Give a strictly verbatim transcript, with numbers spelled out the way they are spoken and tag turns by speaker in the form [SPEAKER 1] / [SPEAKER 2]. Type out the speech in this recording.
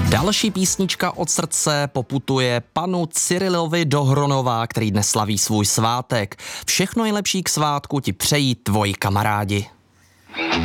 [SPEAKER 1] Další písnička od srdce poputuje panu Cyrilovi do Hronova, který dnes slaví svůj svátek. Všechno nejlepší k svátku ti přejí tvoji kamarádi.